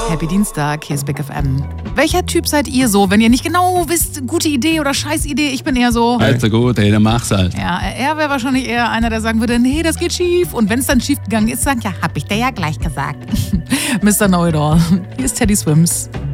Happy Dienstag, hier ist Big FM. Welcher Typ seid ihr so, wenn ihr nicht genau wisst, gute Idee oder Scheißidee? Ich bin eher so... Also gut, ey, dann mach's halt. Ja, er wäre wahrscheinlich eher einer, der sagen würde, nee, das geht schief. Und wenn es dann schief gegangen ist, sagt, ja, hab ich dir ja gleich gesagt. Mr. Know-it-all. Hier ist Teddy Swims.